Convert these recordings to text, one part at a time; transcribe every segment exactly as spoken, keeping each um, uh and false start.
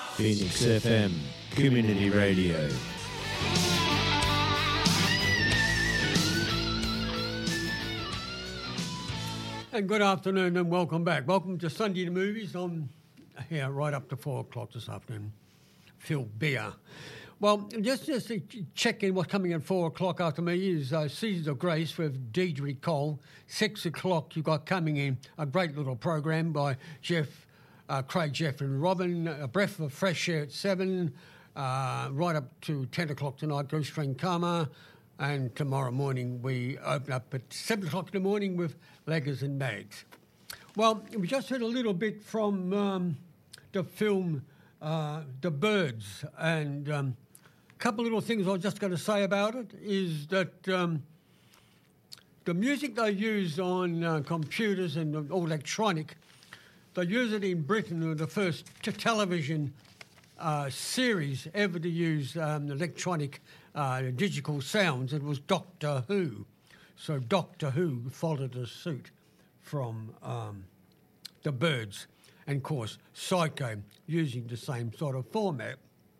Phoenix F M, Community Radio. And good afternoon and welcome back. Welcome to Sunday the Movies. I'm here right up to four o'clock this afternoon. Phil Beer. Well, just, just to check in what's coming at four o'clock after me is uh, Seasons of Grace with Deidre Cole. Six o'clock you've got coming in a great little program by Jeff, uh, Craig, Jeff and Robin. A breath of fresh air at seven, uh, right up to ten o'clock tonight, Goose String Karma. And tomorrow morning we open up at seven o'clock in the morning with Leggers and Mags. Well, we just heard a little bit from um, the film uh, The Birds, and um, a couple of little things I was just going to say about it is that um, the music they use on uh, computers and all electronic, they use it in Britain, the first t- television uh, series ever to use um, electronic uh, digital sounds. It was Doctor Who. So Doctor Who followed a suit from um, The Birds, and of course Psycho using the same sort of format.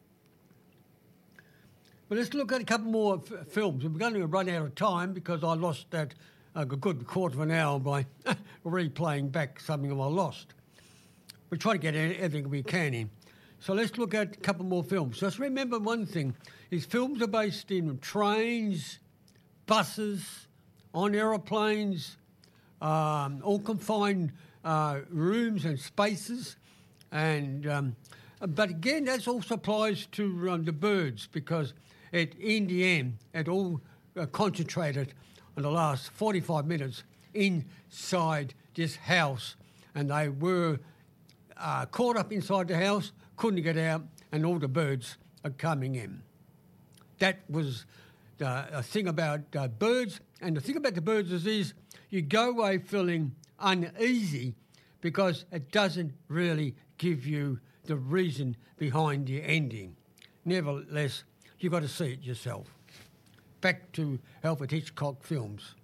But let's look at a couple more f- films. We're going to run out of time because I lost that uh, a good quarter of an hour by replaying back something I lost. We try to get everything we can in. So let's look at a couple more films. Just remember one thing, is films are based in trains, buses, on aeroplanes, um, all confined uh, rooms and spaces. And um, but again, that also applies to um, The Birds, because it, in the end, it all uh, concentrated on the last forty-five minutes inside this house. And they were uh, caught up inside the house, couldn't get out, and all the birds are coming in. That was the a thing about uh, birds. And the thing about the birds is, is you go away feeling uneasy because it doesn't really give you the reason behind the ending. Nevertheless, you've got to see it yourself. Back to Alfred Hitchcock films.